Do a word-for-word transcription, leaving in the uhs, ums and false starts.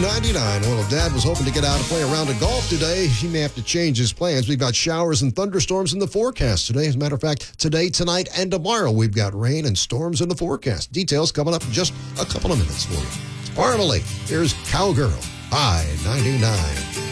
ninety-nine. Well, if Dad was hoping to get out and play a round of golf today, he may have to change his plans. We've got showers and thunderstorms in the forecast today. As a matter of fact, today, tonight, and tomorrow, we've got rain and storms in the forecast. Details coming up in just a couple of minutes for you. Formally, here's Cowgirl, I ninety-nine.